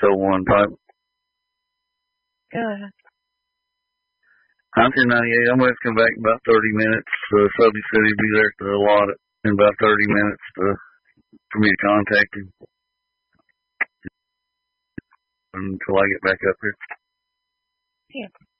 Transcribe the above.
601 type. Go ahead. 1998, I'm going to come back in about 30 minutes. Subby said he'd be there at the lot in about 30 minutes for me to contact him until I get back up here. Yeah.